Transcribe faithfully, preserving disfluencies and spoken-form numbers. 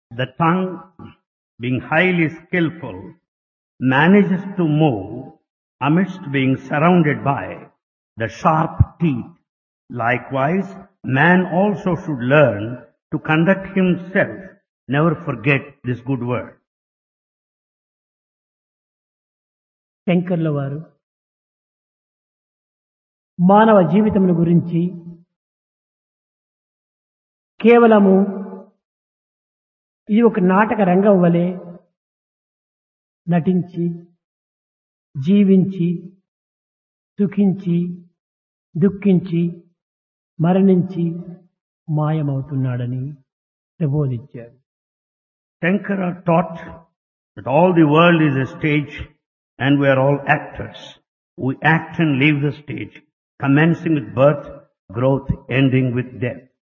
The tongue, being highly skillful, manages to move amidst being surrounded by the sharp teeth. Likewise, man also should learn to conduct himself, never forget this good word. శంకర్ల వారు మానవ జీవితమును గురించి కేవలము ఇది ఒక నాటక రంగం వలె నటించి జీవించి సుఖించి దుఃఖించి మరణించి మాయమవుతున్నాడని ప్రబోధించారు. Shankara taught that all the world is a stage and we are all actors. We act and leave the stage, commencing with birth, growth, ending with death.